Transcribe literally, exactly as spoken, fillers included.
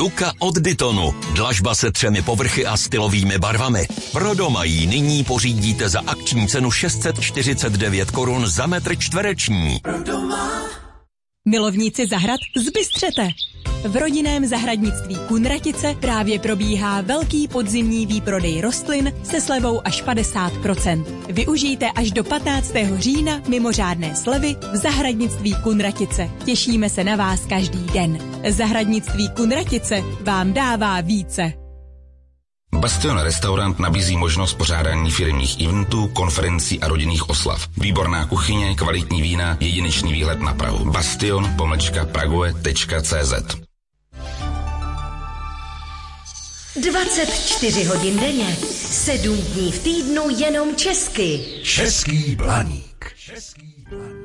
Tuka od Dytonu. Dlažba se třemi povrchy a stylovými barvami. Pro doma ji nyní pořídíte za akční cenu šest set čtyřicet devět korun za metr čtvereční. Pro doma. Milovníci zahrad, zbystřete! V rodinném zahradnictví Kunratice právě probíhá velký podzimní výprodej rostlin se slevou až padesát procent. Využijte až do patnáctého října mimořádné slevy v zahradnictví Kunratice. Těšíme se na vás každý den. Zahradnictví Kunratice vám dává více. Bastion Restaurant nabízí možnost pořádání firemních eventů, konferencí a rodinných oslav. Výborná kuchyně, kvalitní vína, jedinečný výhled na Prahu. Bastion pomlčka prague tečka cé zet. dvacet čtyři hodin denně, sedm dní v týdnu jenom česky. Český Blaník. Český Blaník.